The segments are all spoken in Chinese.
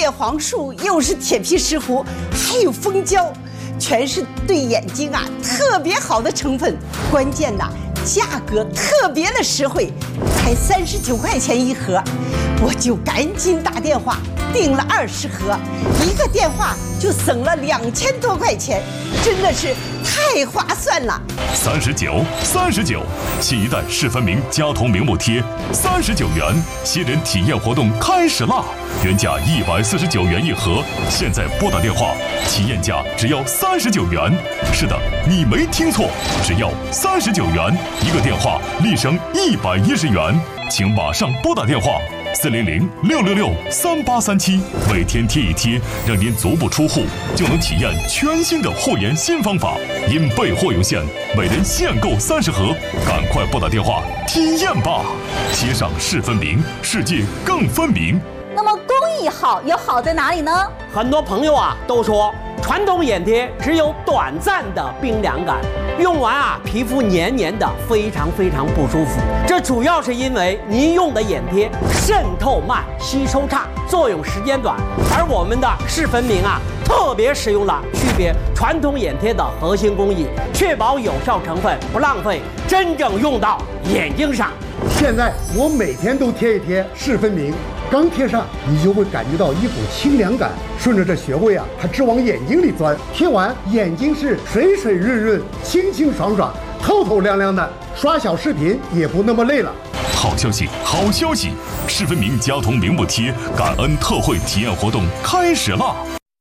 叶黄素，又是铁皮石斛，还有蜂胶，全是对眼睛啊特别好的成分。关键呐，价格特别的实惠，才39块钱一盒，我就赶紧打电话订了20盒，一个电话就省了2000多块钱，真的是太划算了。 39，新一代视分明家瞳明目贴，39元，新人体验活动开始啦！原价149元一盒，现在拨打电话，体验价只要39元。是的，你没听错，只要39元，一个电话立省110元，请马上拨打电话。400-666-3837，每天贴一贴，让您足不出户就能体验全新的护眼新方法。因备货有限，每人限购30盒，赶快拨打电话体验吧！贴上视分明，世界更分明。 那么工艺好，又好在哪里呢？ 很多朋友啊都说，传统眼贴只有短暂的冰凉感，用完啊皮肤黏黏的，非常不舒服。这主要是因为您用的眼贴渗透慢、吸收差，作用时间短。而我们的视分明啊，特别使用了区别传统眼贴的核心工艺，确保有效成分不浪费，真正用到眼睛上。 现在我每天都贴一贴视分明，刚贴上你就会感觉到一股清凉感，顺着这穴位啊，它直往眼睛里钻。贴完眼睛是水水润润、清清爽爽、透透亮亮的，刷小视频也不那么累了。 好消息，视分明家瞳明目贴感恩特惠体验活动开始啦！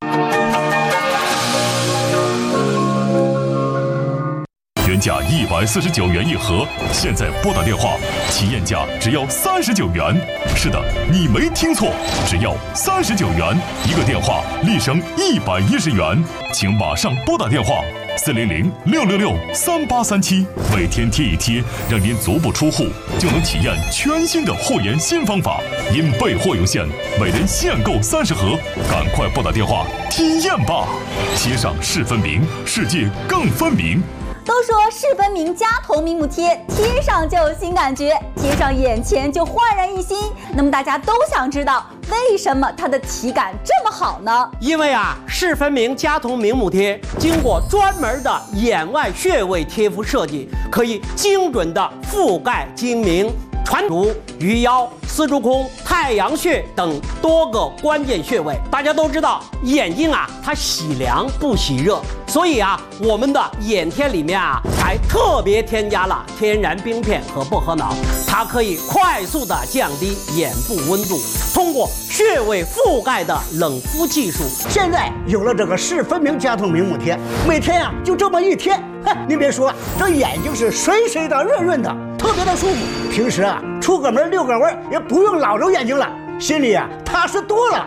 原价149元一盒，现在拨打电话，体验价只要39元。是的，你没听错，只要39元，一个电话立省110元，请马上拨打电话。400-666-3837，每天贴一贴，让您足不出户就能体验全新的护眼新方法。因备货有限，每人限购30盒，赶快拨打电话体验吧！贴上视分明，世界更分明。 都说视分明家瞳明目贴，贴上就有新感觉，贴上眼前就焕然一新。那么大家都想知道，为什么它的体感这么好呢？ 因为啊，视分明家瞳明目贴经过专门的眼外穴位贴敷设计，可以精准的覆盖睛明、传足、鱼腰、丝竹空、太阳穴等多个关键穴位。大家都知道，眼睛啊，它喜凉不喜热，所以啊，我们的眼贴里面啊，还特别添加了天然冰片和薄荷脑，它可以快速的降低眼部温度，通过穴位覆盖的冷敷技术。 现在有了这个视分明家瞳明目贴，每天啊就这么一贴，您别说，这眼睛是水水的、润润的，特别的舒服。平时啊出个门遛个弯也不用老揉眼睛了，心里啊踏实多了。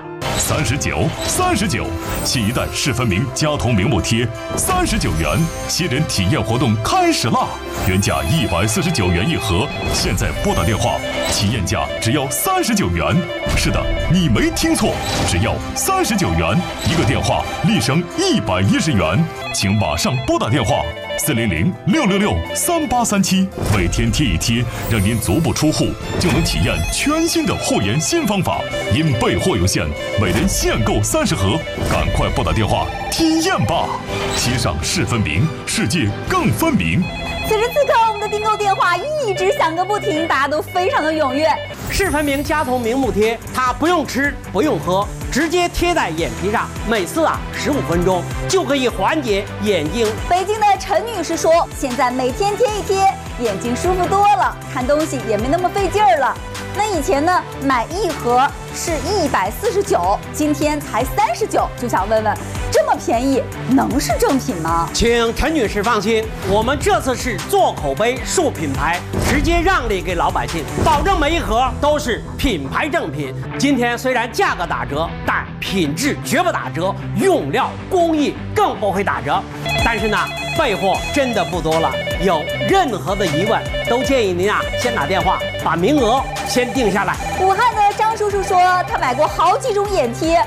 39，新一代视分明家瞳明目贴39元，新人体验活动开始啦！原价149元一盒，现在拨打电话，体验价只要39元。是的，你没听错，只要39元，一个电话立省110元，请马上拨打电话。400-666-3837，每天贴一贴，让您足不出户就能体验全新的护眼新方法。因备货有限，每人限购30盒，赶快拨打电话体验吧！贴上视分明，世界更分明。 此时此刻，我们的订购电话一直响个不停，大家都非常的踊跃。 视分明家瞳明目贴，它不用吃，不用喝，直接贴在眼皮上，每次啊15分钟就可以缓解眼睛。 北京的陈女士说，现在每天贴一贴，眼睛舒服多了，看东西也没那么费劲儿了。那以前呢，买一盒是149，今天才39，就想问问，这么便宜能是正品吗？ 请陈女士放心，我们这次是做口碑、树品牌，直接让利给老百姓，保证每一盒都是品牌正品。今天虽然价格打折，但品质绝不打折，用料工艺更不会打折。但是呢，备货真的不多了，有任何的疑问都建议您啊先打电话把名额先定下来。 武汉的张叔叔说，他买过好几种眼贴，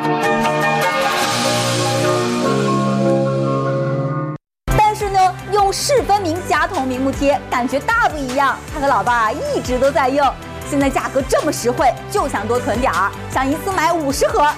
但是呢，用视分明家瞳明目贴感觉大不一样。他和老伴儿一直都在用，现在价格这么实惠，就想多囤点儿，想一次买50盒，